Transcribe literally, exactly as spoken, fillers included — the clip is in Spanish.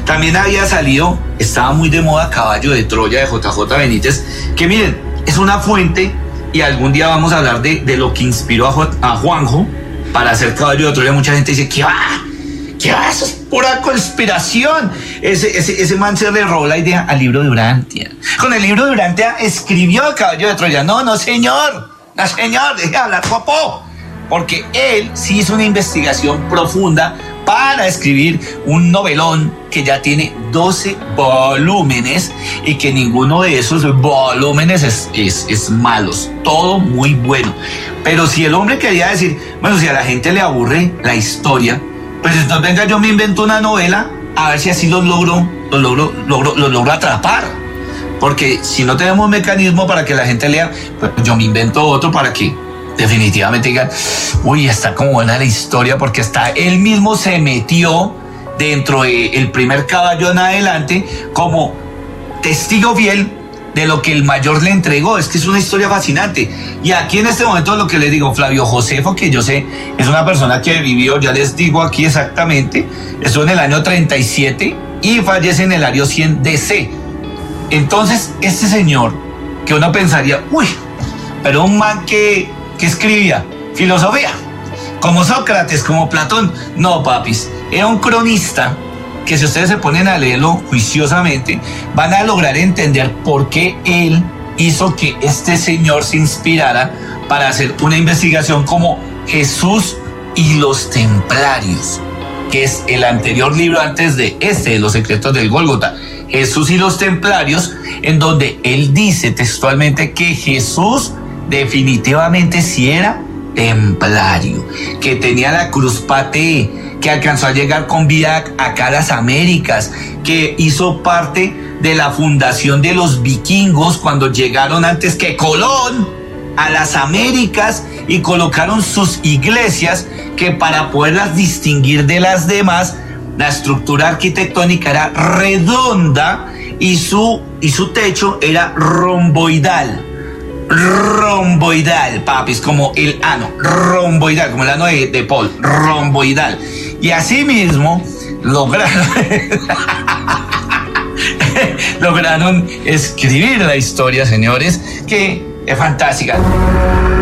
También había salido, estaba muy de moda, Caballo de Troya de J J Benítez, que miren, es una fuente y algún día vamos a hablar de, de lo que inspiró a, Ju- a Juanjo para hacer Caballo de Troya. Mucha gente dice, ¿qué va? ¿Qué va? Eso es pura conspiración. Ese, ese, ese man se le robó la idea al libro de Urantia. Con el libro de Urantia escribió Caballo de Troya. No, no señor, no señor, deje de hablar popó. Porque él sí hizo una investigación profunda para escribir un novelón que ya tiene doce volúmenes y que ninguno de esos volúmenes es, es, es malos, todo muy bueno. Pero si el hombre quería decir, bueno, si a la gente le aburre la historia, pues entonces venga, yo me invento una novela a ver si así los logro, los logro, logro, los logro atrapar. Porque si no tenemos un mecanismo para que la gente lea, pues yo me invento otro para que definitivamente digan, uy, está como buena la historia, porque hasta él mismo se metió dentro del primer Caballo en adelante como testigo fiel de lo que el mayor le entregó. Es que es una historia fascinante. Y aquí en este momento lo que les digo, Flavio Josefo, que yo sé, es una persona que vivió, ya les digo aquí exactamente, estuvo en el año treinta y siete y fallece en el año cien D C. Entonces, este señor, que uno pensaría, uy, pero un man que, que escribía filosofía, como Sócrates, como Platón. No, papis, era un cronista que si ustedes se ponen a leerlo juiciosamente, van a lograr entender por qué él hizo que este señor se inspirara para hacer una investigación como Jesús y los Templarios, que es el anterior libro antes de este, de Los Secretos del Gólgota. Jesús y los Templarios, en donde él dice textualmente que Jesús definitivamente sí era templario, que tenía la cruz patée, que alcanzó a llegar con vida acá a las Américas, que hizo parte de la fundación de los vikingos cuando llegaron antes que Colón a las Américas y colocaron sus iglesias, que para poderlas distinguir de las demás, la estructura arquitectónica era redonda y su, y su techo era romboidal. Romboidal, papis, como el ano, romboidal, como el ano de, de Paul, romboidal. Y así mismo lograron, lograron escribir la historia, señores, que es fantástica.